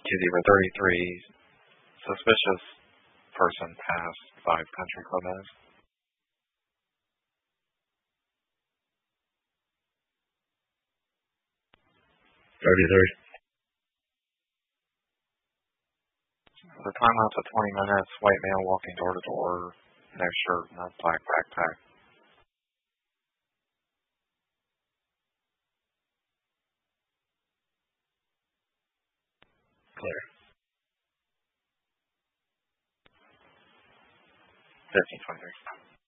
Zebra 33, suspicious person passed 5 Country Club Ave. The timeout's at 20 minutes. White male walking door to door. No shirt, no black backpack. Clear. 1523.